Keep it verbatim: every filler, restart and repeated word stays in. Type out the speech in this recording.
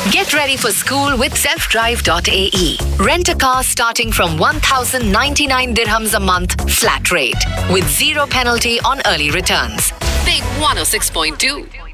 Get ready for school with self drive dot a e. Rent a car starting from one thousand ninety-nine dirhams a month flat rate with zero penalty on early returns. Big one oh six point two.